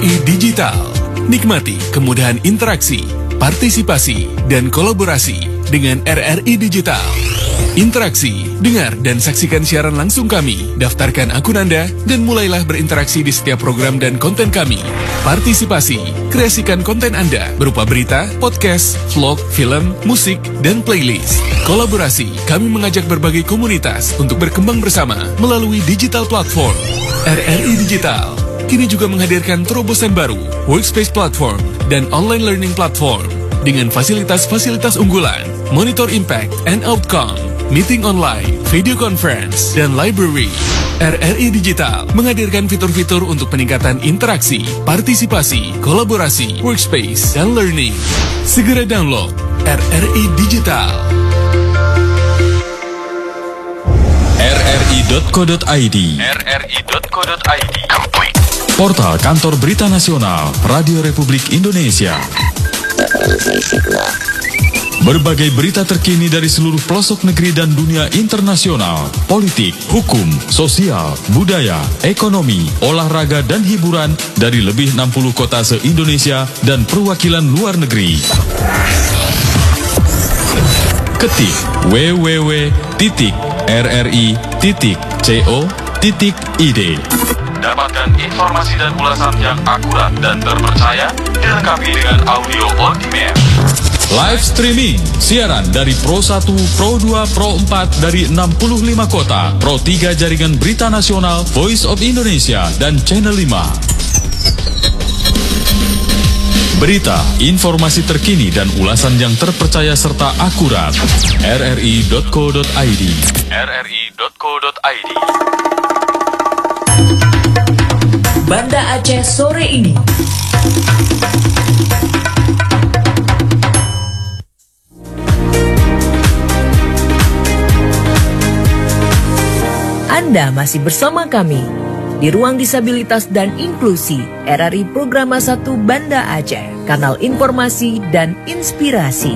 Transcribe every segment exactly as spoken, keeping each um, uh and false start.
I Digital. Nikmati kemudahan interaksi, partisipasi, dan kolaborasi dengan R R I Digital. Interaksi, dengar dan saksikan siaran langsung kami, daftarkan akun Anda, dan mulailah berinteraksi di setiap program dan konten kami. Partisipasi, kreasikan konten Anda berupa berita, podcast, vlog, film, musik, dan playlist. Kolaborasi, kami mengajak berbagai komunitas untuk berkembang bersama melalui digital platform. R R I Digital kini juga menghadirkan terobosan baru, workspace platform, dan online learning platform dengan fasilitas-fasilitas unggulan, monitor impact and outcome, meeting online, video conference, dan library. R R I Digital menghadirkan fitur-fitur untuk peningkatan interaksi, partisipasi, kolaborasi, workspace, dan learning. Segera download R R I Digital. R R I dot co dot I D R R I dot co dot I D Portal Kantor Berita Nasional Radio Republik Indonesia. Berbagai berita terkini dari seluruh pelosok negeri dan dunia internasional, politik, hukum, sosial, budaya, ekonomi, olahraga, dan hiburan dari lebih enam puluh kota se-Indonesia dan perwakilan luar negeri. Ketik w w w titik r r i titik co titik i d. Dapatkan informasi dan ulasan yang akurat dan terpercaya, dilengkapi dengan audio on demand. Live streaming, siaran dari Pro satu, Pro dua, Pro empat dari enam puluh lima kota, Pro tiga Jaringan Berita Nasional, Voice of Indonesia, dan Channel lima. Berita, informasi terkini dan ulasan yang terpercaya serta akurat. R R I dot co dot I D R R I dot co dot I D Banda Aceh sore ini. Anda masih bersama kami di Ruang Disabilitas dan Inklusi R R I Programa satu Banda Aceh, kanal informasi dan inspirasi.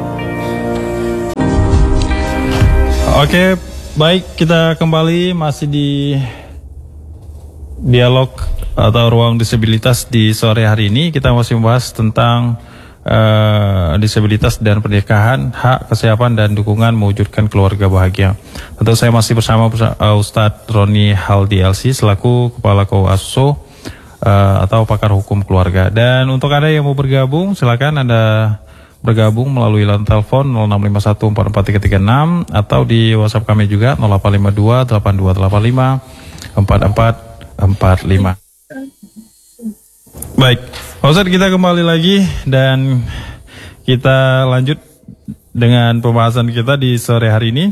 Oke, baik, kita kembali masih di dialog atau Ruang Disabilitas di sore hari ini. Kita masih membahas tentang uh, disabilitas dan pernikahan, hak, kesiapan, dan dukungan mewujudkan keluarga bahagia. Tentu saya masih bersama uh, Ustadz Roni Haldi L C selaku Kepala K U A S O uh, atau pakar hukum keluarga. Dan untuk Anda yang mau bergabung, silakan Anda bergabung melalui line telepon nol enam lima satu empat empat tiga tiga enam atau di WhatsApp kami juga nol delapan lima dua delapan dua delapan lima empat empat empat lima. Baik, Pak Ustadz, kita kembali lagi dan kita lanjut dengan pembahasan kita di sore hari ini.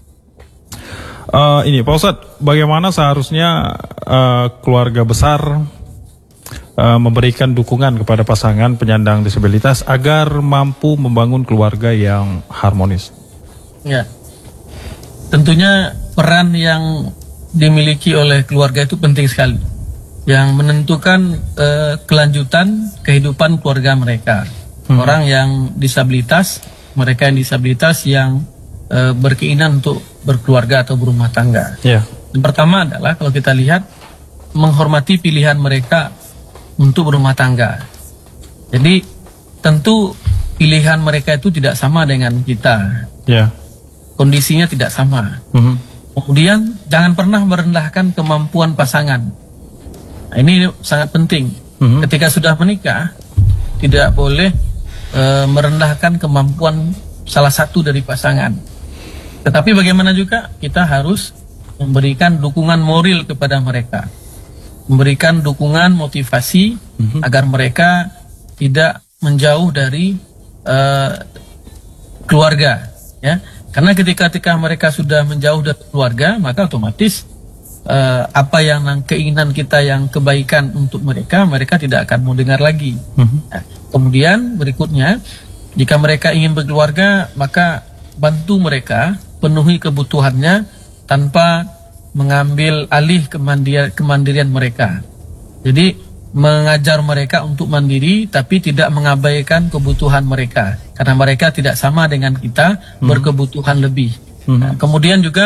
Uh, ini Pak Ustadz, bagaimana seharusnya uh, keluarga besar uh, memberikan dukungan kepada pasangan penyandang disabilitas agar mampu membangun keluarga yang harmonis? Ya, tentunya peran yang dimiliki oleh keluarga itu penting sekali, yang menentukan uh, kelanjutan kehidupan keluarga mereka. Hmm. Orang yang disabilitas, mereka yang disabilitas yang uh, berkeinginan untuk berkeluarga atau berumah tangga. Yeah. Yang pertama adalah kalau kita lihat, menghormati pilihan mereka untuk berumah tangga. Jadi tentu pilihan mereka itu tidak sama dengan kita. Yeah. Kondisinya tidak sama. Hmm. Kemudian jangan pernah merendahkan kemampuan pasangan. Nah, ini sangat penting. Mm-hmm. Ketika sudah menikah, tidak boleh e, merendahkan kemampuan salah satu dari pasangan. Tetapi bagaimana juga kita harus memberikan dukungan moral kepada mereka, memberikan dukungan motivasi mm-hmm. agar mereka tidak menjauh dari e, keluarga, ya. Karena ketika ketika mereka sudah menjauh dari keluarga, maka otomatis Uh, apa yang keinginan kita yang kebaikan untuk mereka, mereka tidak akan mau dengar lagi. Mm-hmm. Nah, kemudian berikutnya, jika mereka ingin berkeluarga, maka bantu mereka penuhi kebutuhannya tanpa mengambil alih kemandirian, kemandirian mereka. Jadi mengajar mereka untuk mandiri, tapi tidak mengabaikan kebutuhan mereka, karena mereka tidak sama dengan kita, mm-hmm. berkebutuhan lebih. Mm-hmm. Nah, kemudian juga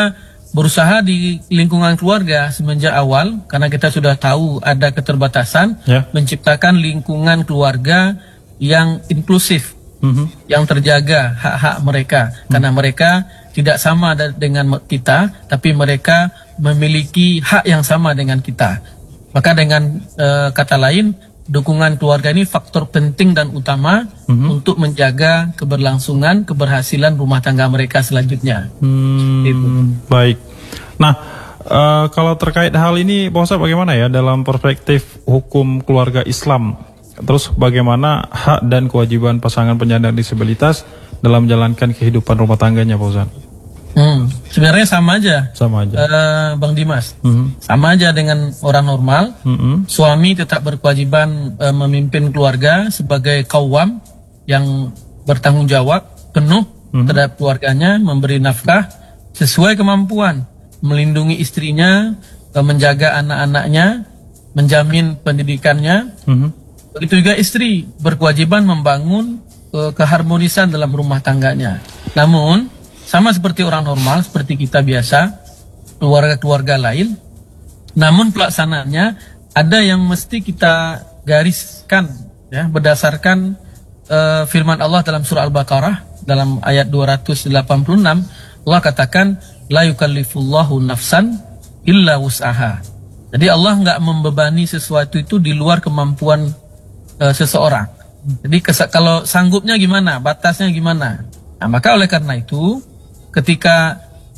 berusaha di lingkungan keluarga semenjak awal, karena kita sudah tahu ada keterbatasan, Ya. menciptakan lingkungan keluarga yang inklusif, Mhm. yang terjaga hak-hak mereka, karena mereka tidak sama da- dengan kita, tapi mereka memiliki hak yang sama dengan kita. Maka dengan eh, kata lain, dukungan keluarga ini faktor penting dan utama untuk menjaga keberlangsungan, keberhasilan rumah tangga mereka selanjutnya. Hmm, Itu. Baik. Nah, eh, kalau terkait hal ini, Pak Ustadz bagaimana ya dalam perspektif hukum keluarga Islam? Terus bagaimana hak dan kewajiban pasangan penyandang disabilitas dalam menjalankan kehidupan rumah tangganya, Pak Ustadz? Hmm, sebenarnya sama aja, Sama aja. eh, Bang Dimas. Mhm. Sama aja dengan orang normal. Mhm. Suami tetap berkewajiban eh, memimpin keluarga sebagai kawam yang bertanggung jawab penuh terhadap keluarganya, memberi nafkah sesuai kemampuan, melindungi istrinya, eh, menjaga anak-anaknya, menjamin pendidikannya. Mhm. Begitu juga istri berkewajiban membangun eh, keharmonisan dalam rumah tangganya. Namun sama seperti orang normal, seperti kita biasa, keluarga-keluarga lain, namun pelaksanaannya ada yang mesti kita gariskan, ya, berdasarkan uh, firman Allah dalam surah Al-Baqarah dalam ayat dua ratus delapan puluh enam. Allah katakan, la yukallifullahu nafsan illa wus'aha. Jadi Allah nggak membebani sesuatu itu di luar kemampuan uh, seseorang. Jadi kesa- kalau sanggupnya gimana, batasnya gimana. Nah, maka oleh karena itu, ketika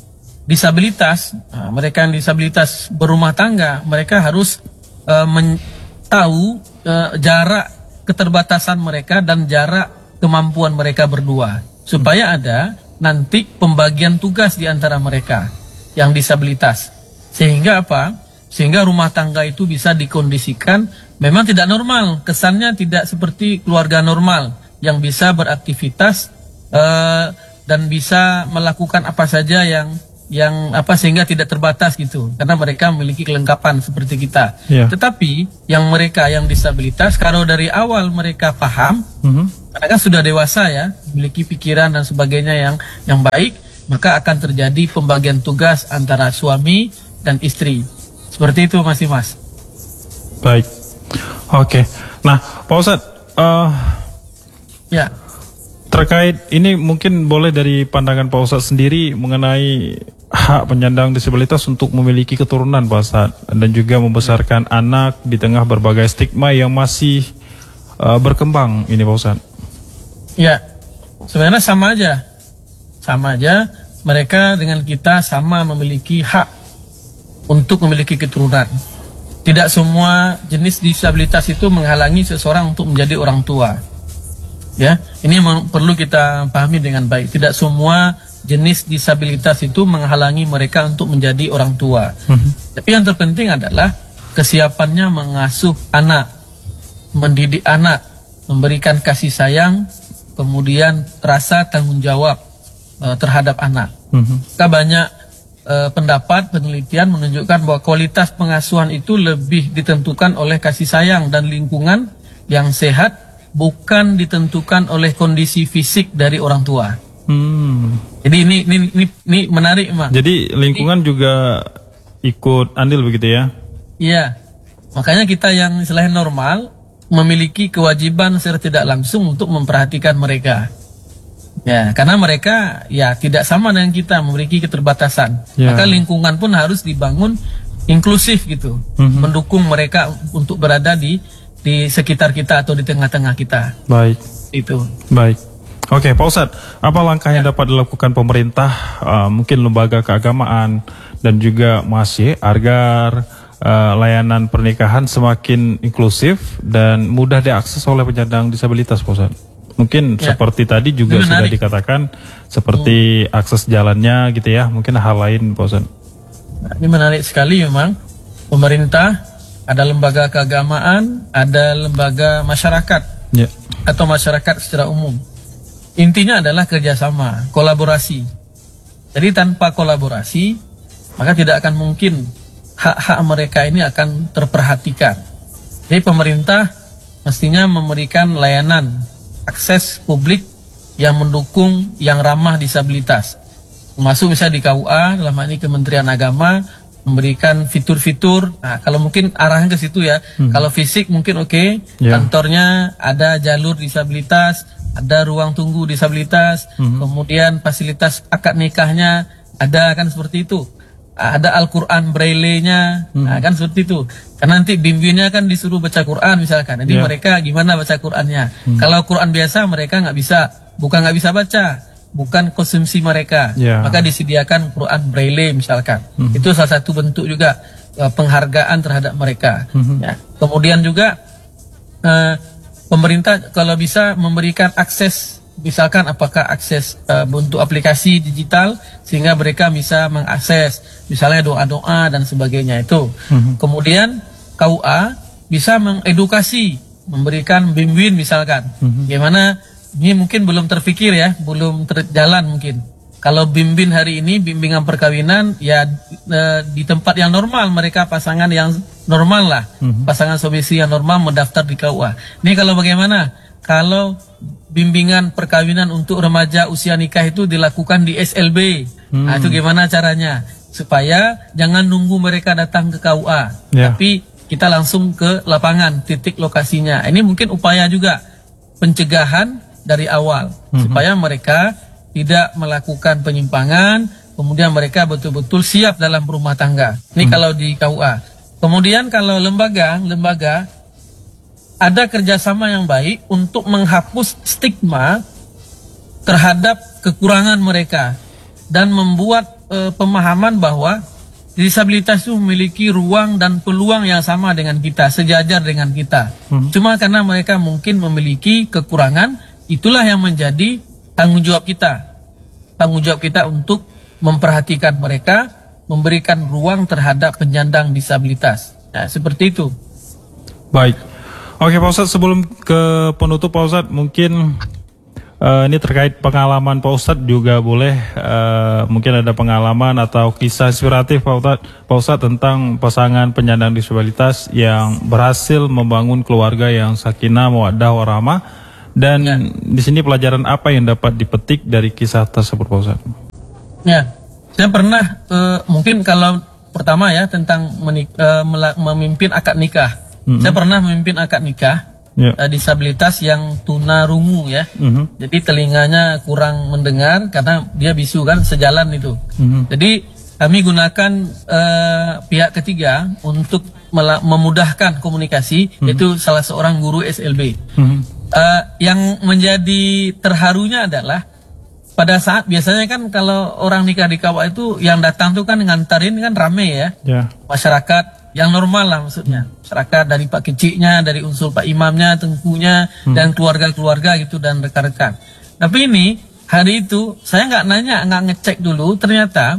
disabilitas, nah, mereka yang disabilitas berumah tangga, mereka harus uh, men- tahu uh, jarak keterbatasan mereka dan jarak kemampuan mereka berdua, supaya ada nanti pembagian tugas di antara mereka yang disabilitas, sehingga apa? Sehingga rumah tangga itu bisa dikondisikan memang tidak normal, kesannya tidak seperti keluarga normal yang bisa beraktivitas uh, dan bisa melakukan apa saja yang yang apa sehingga tidak terbatas gitu, karena mereka memiliki kelengkapan seperti kita. Ya. Tetapi yang mereka yang disabilitas, kalau dari awal mereka paham, Mhm. karena kan sudah dewasa ya, memiliki pikiran dan sebagainya yang yang baik, maka akan terjadi pembagian tugas antara suami dan istri. Seperti itu Mas Dimas. Baik. Oke. Nah, Pak Ustadz, eh, Ya. terkait ini mungkin boleh dari pandangan Pak Ustadz sendiri mengenai hak penyandang disabilitas untuk memiliki keturunan, Pak Ustadz, dan juga membesarkan anak di tengah berbagai stigma yang masih uh, berkembang ini, Pak Ustadz. Ya, sebenarnya sama aja, sama aja. Mereka dengan kita sama memiliki hak untuk memiliki keturunan. Tidak semua jenis disabilitas itu menghalangi seseorang untuk menjadi orang tua. Ya, ini memang perlu kita pahami dengan baik. Tidak semua jenis disabilitas itu menghalangi mereka untuk menjadi orang tua. Tapi yang terpenting adalah kesiapannya mengasuh anak, mendidik anak, memberikan kasih sayang, kemudian rasa tanggung jawab uh, terhadap anak. Kita banyak uh, pendapat penelitian menunjukkan bahwa kualitas pengasuhan itu lebih ditentukan oleh kasih sayang dan lingkungan yang sehat, bukan ditentukan oleh kondisi fisik dari orang tua. Hmm. Jadi ini ini ini, ini menarik, Mak. Jadi lingkungan juga ikut andil begitu ya? Iya. Makanya kita yang selain normal memiliki kewajiban secara tidak langsung untuk memperhatikan mereka. Ya, karena mereka ya tidak sama dengan kita, memiliki keterbatasan. Ya. Maka lingkungan pun harus dibangun inklusif gitu, Mhm. mendukung mereka untuk berada di di sekitar kita atau di tengah-tengah kita. Baik. Itu. Baik. Oke, Pak Ustadz, apa langkah yang dapat dilakukan pemerintah, uh, mungkin lembaga keagamaan dan juga masjid agar uh, layanan pernikahan semakin inklusif dan mudah diakses oleh penyandang disabilitas, Pak Ustadz? Mungkin Ya. seperti tadi juga Ini sudah menarik. dikatakan seperti akses jalannya gitu ya, mungkin hal lain, Pak Ustadz. Nah, ini menarik sekali memang. Pemerintah, ada lembaga keagamaan, ada lembaga masyarakat Ya. atau masyarakat secara umum. Intinya adalah kerjasama, kolaborasi. Jadi tanpa kolaborasi, maka tidak akan mungkin hak-hak mereka ini akan terperhatikan. Jadi pemerintah mestinya memberikan layanan akses publik yang mendukung, yang ramah disabilitas. Masuk misalnya di K U A, dalam hal ini Kementerian Agama, memberikan fitur-fitur. Nah, kalau mungkin arahnya ke situ ya. Hmm. Kalau fisik mungkin oke, okay. yeah. kantornya ada jalur disabilitas, ada ruang tunggu disabilitas, hmm. kemudian fasilitas akad nikahnya ada, kan seperti itu. Ada Al-Quran Braille-nya, hmm. nah, kan seperti itu. Karena nanti bimbingnya kan disuruh baca Quran misalkan. Jadi yeah. mereka gimana baca Qurannya? Hmm. Kalau Quran biasa mereka nggak bisa, bukan nggak bisa baca, bukan konsumsi mereka, yeah. maka disediakan Quran Braille misalkan. Mm-hmm. Itu salah satu bentuk juga uh, penghargaan terhadap mereka. Mm-hmm. Ya. Kemudian juga uh, pemerintah kalau bisa memberikan akses, misalkan apakah akses uh, bentuk aplikasi digital sehingga mereka bisa mengakses, misalnya doa-doa dan sebagainya itu. Mm-hmm. Kemudian K U A bisa mengedukasi, memberikan bimbing misalkan, mm-hmm. gimana. Ini mungkin belum terpikir ya, belum terjalan mungkin. Kalau bimbing hari ini, bimbingan perkawinan, ya e, di tempat yang normal, mereka pasangan yang normal lah. Mm-hmm. Pasangan suami istri yang normal mendaftar di K U A. Ini kalau bagaimana? Kalau bimbingan perkawinan untuk remaja usia nikah itu dilakukan di S L B. Mm-hmm. Nah, itu gimana caranya? Supaya jangan nunggu mereka datang ke K U A. Yeah. Tapi kita langsung ke lapangan, titik lokasinya. Ini mungkin upaya juga pencegahan dari awal, mm-hmm. supaya mereka tidak melakukan penyimpangan, kemudian mereka betul-betul siap dalam berumah tangga. Ini mm-hmm. kalau di K U A. Kemudian kalau lembaga, lembaga ada kerjasama yang baik untuk menghapus stigma terhadap kekurangan mereka dan membuat e, pemahaman bahwa disabilitas itu memiliki ruang dan peluang yang sama dengan kita, sejajar dengan kita. Mm-hmm. Cuma karena mereka mungkin memiliki kekurangan, itulah yang menjadi tanggung jawab kita. Tanggung jawab kita untuk memperhatikan mereka, memberikan ruang terhadap penyandang disabilitas. Nah, seperti itu. Baik. Oke Pak Ustadz, sebelum ke penutup Pak Ustadz, mungkin uh, ini terkait pengalaman Pak Ustadz juga boleh, uh, mungkin ada pengalaman atau kisah inspiratif Pak Ustadz, Pak Ustadz tentang pasangan penyandang disabilitas yang berhasil membangun keluarga yang sakinah, mawaddah, warahmah. Dan ya. Di sini pelajaran apa yang dapat dipetik dari kisah tersebut Pak Ustadz? Ya, saya pernah uh, mungkin kalau pertama ya tentang menik, uh, memimpin akad nikah. Mm-hmm. Saya pernah memimpin akad nikah ya. uh, disabilitas yang tunarungu ya. Mm-hmm. Jadi telinganya kurang mendengar karena dia bisu kan, sejalan itu. Mm-hmm. Jadi kami gunakan uh, pihak ketiga untuk memudahkan komunikasi, mm-hmm. yaitu salah seorang guru S L B. Mm-hmm. Uh, yang menjadi terharunya adalah pada saat biasanya kan kalau orang nikah di K U A itu yang datang tuh kan ngantarin kan rame ya, yeah. masyarakat yang normal lah maksudnya, masyarakat dari Pak Keciknya, dari unsur Pak Imamnya, tengkunya, hmm. dan keluarga-keluarga gitu dan rekan-rekan. Tapi ini hari itu saya nggak nanya, nggak ngecek dulu, ternyata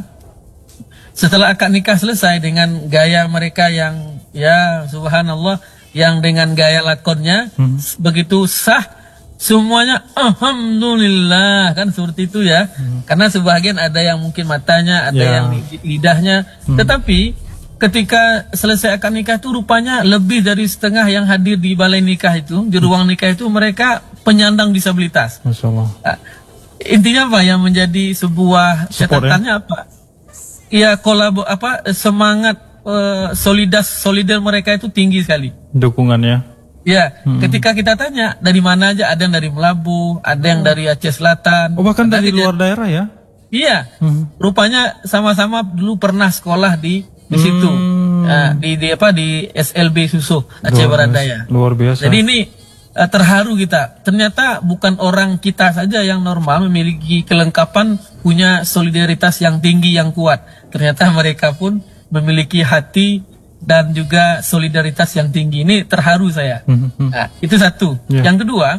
setelah akad nikah selesai dengan gaya mereka yang ya subhanallah, yang dengan gaya lakonnya hmm. begitu sah semuanya alhamdulillah kan seperti itu ya. Hmm. Karena sebagian ada yang mungkin matanya, ada ya. yang lidahnya. Hmm. Tetapi ketika selesai akad nikah itu rupanya lebih dari setengah yang hadir di balai nikah itu, di ruang nikah itu mereka penyandang disabilitas. Masya Allah. Nah, intinya apa yang menjadi sebuah catatannya ya? apa? Ya kolabo apa semangat Uh, solidas solidar mereka itu tinggi sekali. Dukungannya. Ya, hmm. ketika kita tanya dari mana aja, ada yang dari Melabu, ada yang dari Aceh Selatan. Oh, bahkan dari luar dia, daerah ya? Iya. Hmm. Rupanya sama-sama dulu pernah sekolah di di hmm. situ. Nah, di, di apa di S L B Susuh Aceh Barat Daya. Luar biasa. Jadi ini uh, terharu kita. Ternyata bukan orang kita saja yang normal memiliki kelengkapan, punya solidaritas yang tinggi yang kuat. Ternyata mereka pun memiliki hati dan juga solidaritas yang tinggi. Ini terharu saya. Nah, itu satu. Yeah. Yang kedua,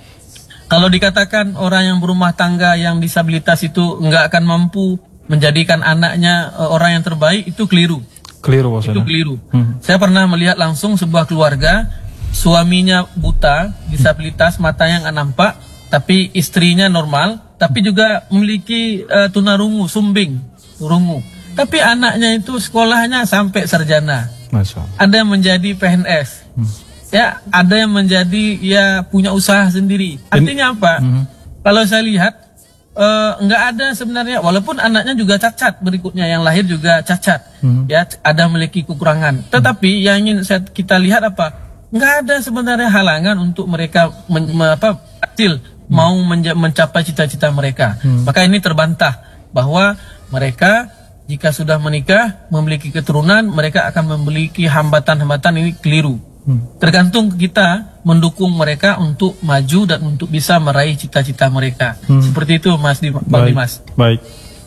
kalau dikatakan orang yang berumah tangga yang disabilitas itu nggak akan mampu menjadikan anaknya uh, orang yang terbaik, itu keliru. Keliru maksudnya. Itu keliru. Hmm. Saya pernah melihat langsung sebuah keluarga, suaminya buta, disabilitas, matanya nggak nampak, tapi istrinya normal, tapi juga memiliki uh, tunarungu, sumbing, rungu. Tapi anaknya itu sekolahnya sampai sarjana. Masya Allah. Ada yang menjadi P N S. Hmm. Ya, ada yang menjadi ya punya usaha sendiri. Artinya apa? Hmm. Kalau saya lihat eh, nggak ada sebenarnya, walaupun anaknya juga cacat, berikutnya yang lahir juga cacat, hmm. ya ada memiliki kekurangan. Tetapi hmm. yang ingin saya, kita lihat apa? Nggak ada sebenarnya halangan untuk mereka men, me, apa, hasil hmm. mau menja, mencapai cita-cita mereka. Hmm. Maka ini terbantah bahwa mereka jika sudah menikah memiliki keturunan, mereka akan memiliki hambatan-hambatan, ini keliru. Hmm. Tergantung kita mendukung mereka untuk maju dan untuk bisa meraih cita-cita mereka. Hmm. Seperti itu, Mas Bang baik, Dimas. Baik.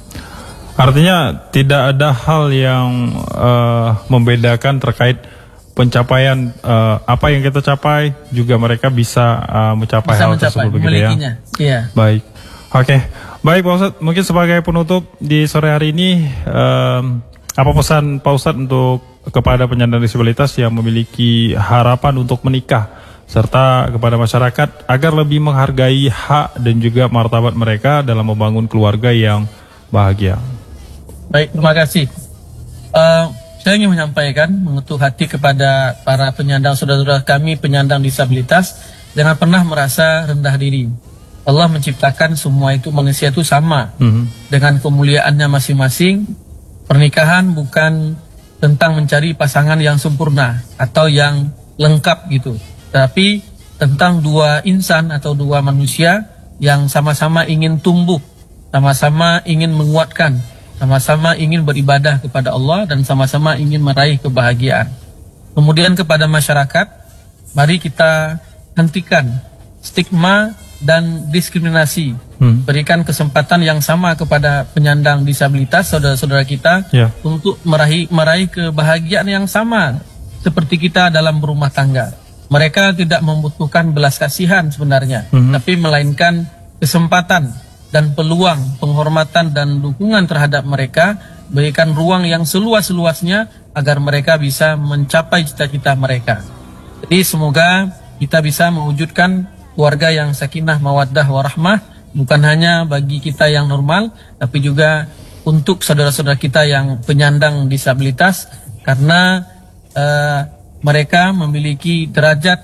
Artinya tidak ada hal yang uh, membedakan terkait pencapaian uh, apa yang kita capai, juga mereka bisa uh, mencapai bisa hal mencapai, tersebut begitu ya. Iya. Baik. Oke. Okay. Baik Pak Ustadz, mungkin sebagai penutup di sore hari ini, um, apa pesan Pak Ustadz untuk kepada penyandang disabilitas yang memiliki harapan untuk menikah, serta kepada masyarakat agar lebih menghargai hak dan juga martabat mereka dalam membangun keluarga yang bahagia? Baik, terima kasih. Uh, saya ingin menyampaikan, mengetuk hati kepada para penyandang saudara-saudara kami penyandang disabilitas, jangan pernah merasa rendah diri. Allah menciptakan semua itu, manusia itu sama, mm-hmm. dengan kemuliaannya masing-masing. Pernikahan bukan tentang mencari pasangan yang sempurna atau yang lengkap gitu, tapi tentang dua insan atau dua manusia yang sama-sama ingin tumbuh, sama-sama ingin menguatkan, sama-sama ingin beribadah kepada Allah, dan sama-sama ingin meraih kebahagiaan. Kemudian kepada masyarakat, mari kita hentikan stigma dan diskriminasi, hmm. berikan kesempatan yang sama kepada penyandang disabilitas saudara-saudara kita, yeah. untuk meraih meraih kebahagiaan yang sama seperti kita dalam berumah tangga. Mereka tidak membutuhkan belas kasihan sebenarnya, hmm. tapi melainkan kesempatan dan peluang, penghormatan dan dukungan terhadap mereka, berikan ruang yang seluas-luasnya agar mereka bisa mencapai cita-cita mereka. Jadi semoga kita bisa mewujudkan keluarga yang sakinah, mawaddah, warahmah, bukan hanya bagi kita yang normal, tapi juga untuk saudara-saudara kita yang penyandang disabilitas, karena uh, mereka memiliki derajat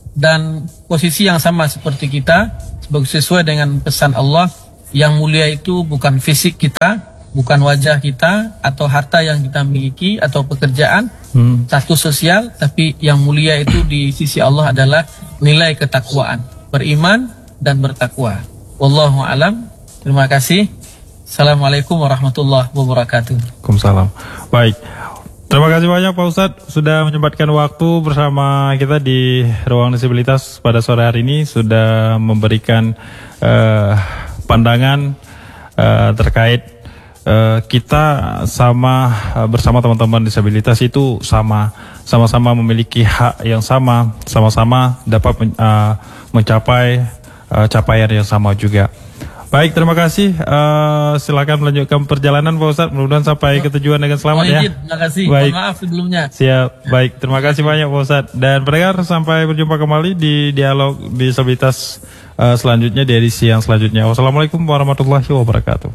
dan posisi yang sama seperti kita, sesuai dengan pesan Allah, yang mulia itu bukan fisik kita, bukan wajah kita, atau harta yang kita miliki, atau pekerjaan, hmm. status sosial, tapi yang mulia itu di sisi Allah adalah nilai ketakwaan, beriman dan bertakwa. Wallahu alam. Terima kasih. Assalamualaikum warahmatullahi wabarakatuh. Waalaikumsalam. Baik. Terima kasih banyak Pak Ustadz sudah menyempatkan waktu bersama kita di Ruang Disabilitas pada sore hari ini, sudah memberikan uh, pandangan uh, terkait uh, kita sama uh, bersama teman-teman disabilitas itu sama sama-sama memiliki hak yang sama, sama-sama dapat men, uh, mencapai uh, capaian yang sama juga. Baik, terima kasih. Uh, silakan melanjutkan perjalanan Pak Ustadz. Mudah-mudahan sampai ke tujuan dengan selamat, ya. Terima kasih. Baik. Mohon maaf sebelumnya. Siap. Baik, terima kasih banyak Pak Ustadz. Dan pendengar, sampai berjumpa kembali di dialog disabilitas uh, selanjutnya, di edisi yang selanjutnya. Wassalamualaikum warahmatullahi wabarakatuh.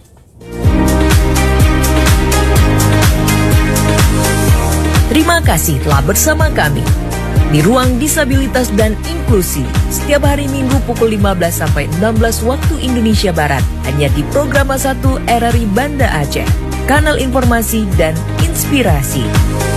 Terima kasih telah bersama kami di Ruang Disabilitas dan Inklusi setiap hari Minggu pukul lima belas sampai enam belas waktu Indonesia Barat, hanya di Program satu R R I Banda Aceh, kanal informasi dan inspirasi.